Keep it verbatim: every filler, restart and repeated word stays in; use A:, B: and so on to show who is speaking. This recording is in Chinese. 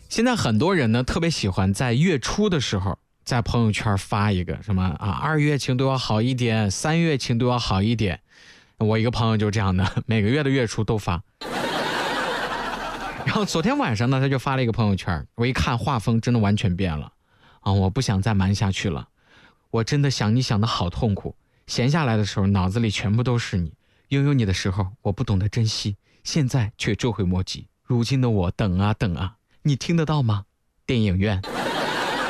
A: 现在很多人呢特别喜欢在月初的时候在朋友圈发一个什么啊，二月请对我好一点，三月请对我好一点。我一个朋友就这样的，每个月的月初都发。然后昨天晚上呢，他就发了一个朋友圈，我一看画风真的完全变了啊！我不想再瞒下去了，我真的想你想得好痛苦，闲下来的时候脑子里全部都是你，拥有你的时候我不懂得珍惜，现在却追悔莫及，如今的我等啊等啊，你听得到吗？电影院。